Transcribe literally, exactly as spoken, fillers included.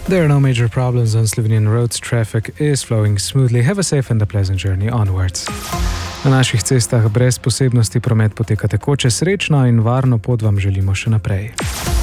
There are no major problems on Slovenian roads. Traffic is flowing smoothly. Have a safe and a pleasant journey onwards. Na naših cestah brez posebnosti promet poteka tekoče. Srečno in varno pot vam želimo še naprej.